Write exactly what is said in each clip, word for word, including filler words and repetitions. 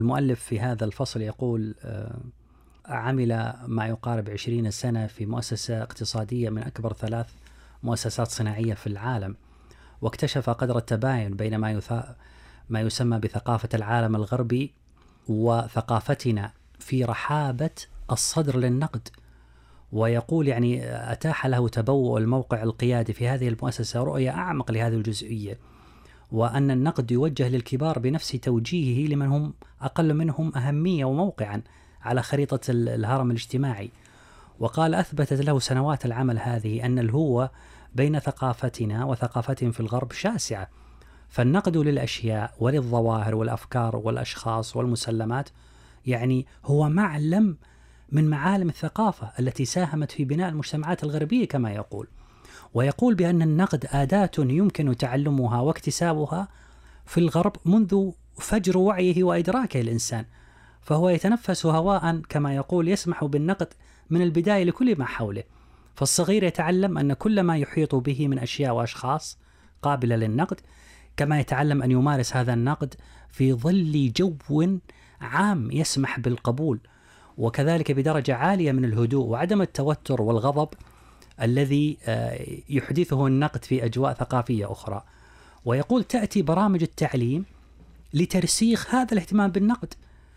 المؤلف في هذا الفصل يقول عمل ما يقارب عشرين سنة في مؤسسة اقتصادية من أكبر ثلاث مؤسسات صناعية في العالم، واكتشف قدر التباين بين ما, يثا... ما يسمى بثقافة العالم الغربي وثقافتنا في رحابة الصدر للنقد. ويقول يعني أتاح له تبوء الموقع القيادي في هذه المؤسسة رؤية أعمق لهذه الجزئية، وأن النقد يوجه للكبار بنفس توجيهه لمن هم أقل منهم أهمية وموقعا على خريطة الهرم الاجتماعي. وقال أثبتت له سنوات العمل هذه أن الهوة بين ثقافتنا وثقافتهم في الغرب شاسعة، فالنقد للأشياء وللظواهر والأفكار والأشخاص والمسلمات يعني هو معلم من معالم الثقافة التي ساهمت في بناء المجتمعات الغربية كما يقول. ويقول بأن النقد أداة يمكن تعلمها واكتسابها في الغرب منذ فجر وعيه وإدراكه الإنسان، فهو يتنفس هواء كما يقول يسمح بالنقد من البداية لكل ما حوله. فالصغير يتعلم أن كل ما يحيط به من أشياء وأشخاص قابلة للنقد، كما يتعلم أن يمارس هذا النقد في ظل جو عام يسمح بالقبول، وكذلك بدرجة عالية من الهدوء وعدم التوتر والغضب الذي يحدثه النقد في أجواء ثقافية أخرى. ويقول تأتي برامج التعليم لترسيخ هذا الاهتمام بالنقد،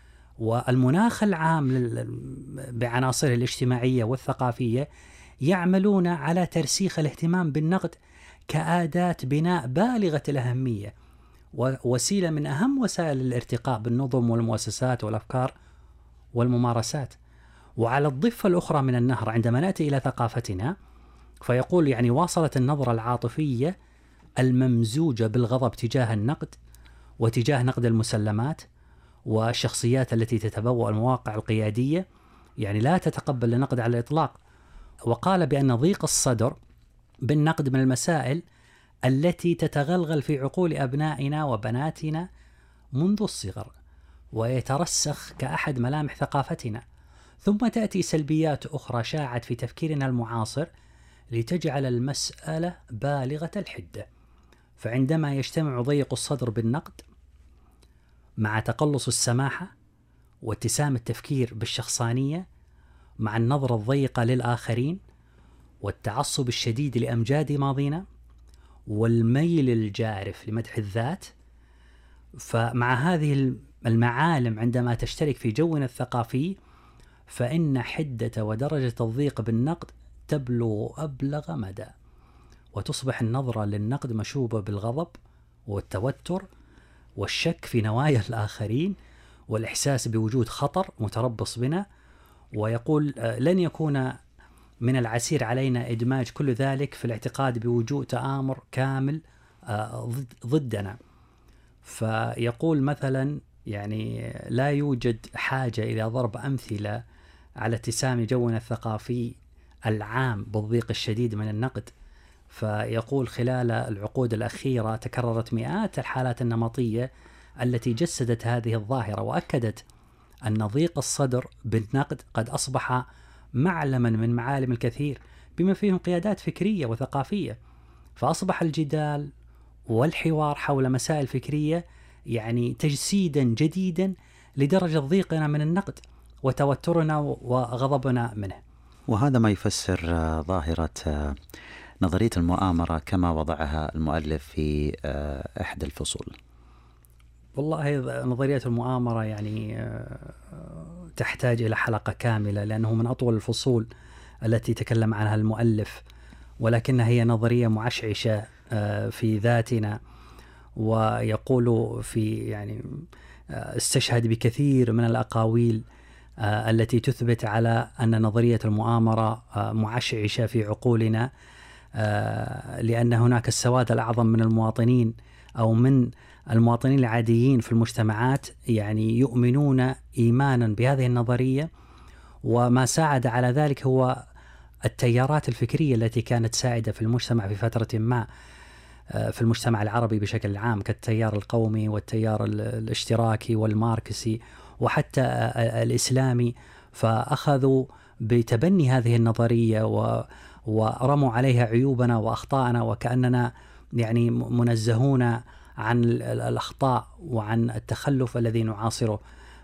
والمناخ العام بعناصره الاجتماعية والثقافية يعملون على ترسيخ الاهتمام بالنقد كأداة بناء بالغة الأهمية ووسيلة من أهم وسائل الارتقاء بالنظم والمؤسسات والأفكار والممارسات. وعلى الضفة الأخرى من النهر عندما نأتي إلى ثقافتنا فيقول يعني واصلت النظرة العاطفية الممزوجة بالغضب تجاه النقد وتجاه نقد المسلمات والشخصيات التي تتبوأ المواقع القيادية يعني لا تتقبل النقد على الإطلاق. وقال بأن ضيق الصدر بالنقد من المسائل التي تتغلغل في عقول أبنائنا وبناتنا منذ الصغر ويترسخ كأحد ملامح ثقافتنا، ثم تأتي سلبيات أخرى شاعت في تفكيرنا المعاصر لتجعل المسألة بالغة الحدة. فعندما يجتمع ضيق الصدر بالنقد مع تقلص السماحة واتسام التفكير بالشخصانية مع النظرة الضيقة للآخرين والتعصب الشديد لأمجاد ماضينا والميل الجارف لمدح الذات، فمع هذه المعالم عندما تشترك في جونا الثقافي فإن حدة ودرجة الضيق بالنقد تبلغ أبلغ مدى، وتصبح النظرة للنقد مشوبة بالغضب والتوتر والشك في نوايا الآخرين والإحساس بوجود خطر متربص بنا. ويقول لن يكون من العسير علينا إدماج كل ذلك في الاعتقاد بوجود تآمر كامل ضدنا. فيقول مثلا يعني لا يوجد حاجة إلى ضرب أمثلة على اتسام جونا الثقافي العام بالضيق الشديد من النقد. فيقول خلال العقود الأخيرة تكررت مئات الحالات النمطية التي جسدت هذه الظاهرة وأكدت أن ضيق الصدر بالنقد قد أصبح معلما من معالم الكثير بما فيهم قيادات فكرية وثقافية، فأصبح الجدال والحوار حول مسائل فكرية يعني تجسيدا جديدا لدرجة ضيقنا من النقد وتوترنا وغضبنا منه. وهذا ما يفسر ظاهرة نظرية المؤامرة كما وضعها المؤلف في إحدى الفصول. والله نظرية المؤامرة يعني تحتاج إلى حلقة كاملة لأنه من أطول الفصول التي تكلم عنها المؤلف، ولكنها هي نظرية معشعشة في ذاتنا. ويقول في يعني استشهد بكثير من الأقاويل التي تثبت على أن نظرية المؤامرة معشعشة في عقولنا، لأن هناك السواد الأعظم من المواطنين أو من المواطنين العاديين في المجتمعات يعني يؤمنون إيمانا بهذه النظرية، وما ساعد على ذلك هو التيارات الفكرية التي كانت سائدة في المجتمع في فترة ما في المجتمع العربي بشكل عام كالتيار القومي والتيار الاشتراكي والماركسي وحتى الإسلامي، فأخذوا بتبني هذه النظرية ورموا عليها عيوبنا وأخطاءنا وكأننا يعني منزهون عن الأخطاء وعن التخلف الذي نعاصره